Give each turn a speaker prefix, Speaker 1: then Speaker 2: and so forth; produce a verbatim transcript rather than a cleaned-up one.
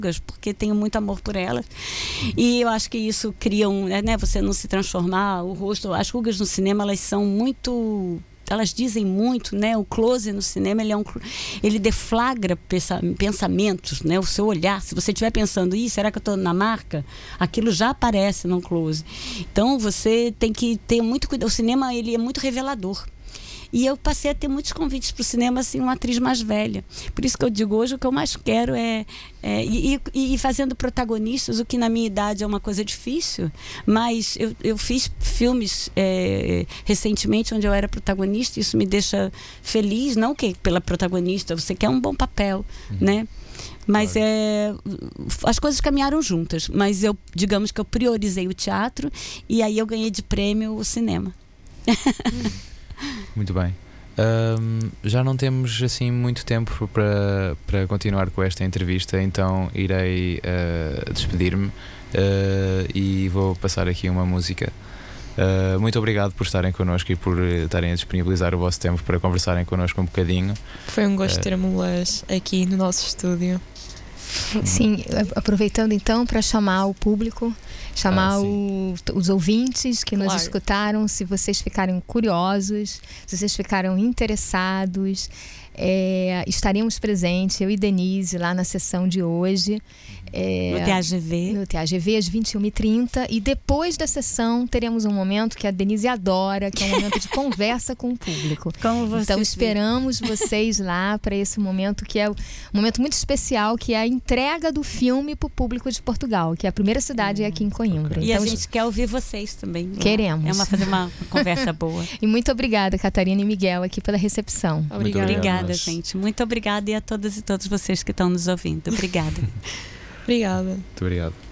Speaker 1: porque tenho muito amor por elas. E eu acho que isso cria um, né, você não se transformar, o rosto, as rugas no cinema, elas são muito... elas dizem muito, né? O close no cinema, ele, é um, ele deflagra pensamentos, né? O seu olhar, se você estiver pensando, Ih, será que eu estou na marca? Aquilo já aparece no close. Então, você tem que ter muito cuidado. O cinema, ele é muito revelador. E eu passei a ter muitos convites para o cinema, assim, uma atriz mais velha. Por isso que eu digo, hoje o que eu mais quero é... é e, e fazendo protagonistas, o que na minha idade é uma coisa difícil, mas eu, eu fiz filmes é, recentemente onde eu era protagonista, isso me deixa feliz, não que pela protagonista, você quer um bom papel, uhum. né? Mas claro. é, as coisas caminharam juntas, mas eu, digamos que eu priorizei o teatro e aí eu ganhei de prêmio o cinema.
Speaker 2: Muito bem. Um, já não temos assim muito tempo para, para continuar com esta entrevista, então irei uh, despedir-me uh, e vou passar aqui uma música. Uh, muito obrigado por estarem connosco e por estarem a disponibilizar o vosso tempo para conversarem connosco um bocadinho.
Speaker 3: Foi um gosto
Speaker 2: uh,
Speaker 3: ter-me-las aqui no nosso estúdio.
Speaker 4: Sim, aproveitando então para chamar o público, chamar ah, o, os ouvintes que claro. nos escutaram, se vocês ficarem curiosos, se vocês ficaram interessados, é, estaremos presentes, eu e Denise, lá na sessão de hoje. É,
Speaker 1: no T A G V.
Speaker 4: No T A G V, às vinte e uma e trinta. E depois da sessão, teremos um momento que a Denise adora, que é um momento de conversa com o público.
Speaker 1: Como você
Speaker 4: então, esperamos vocês lá para esse momento, que é um momento muito especial, que é a entrega do filme para o público de Portugal, que é a primeira cidade hum, aqui em Coimbra.
Speaker 1: Okay. E
Speaker 4: então,
Speaker 1: a gente quer ouvir vocês também.
Speaker 4: Queremos.
Speaker 1: É uma, fazer uma conversa boa.
Speaker 4: E muito obrigada, Catarina e Miguel, aqui pela recepção.
Speaker 1: Obrigada, obrigada gente. Muito obrigada e a todas e todos vocês que estão nos ouvindo. Obrigada.
Speaker 3: Obrigada.
Speaker 2: Muito obrigado.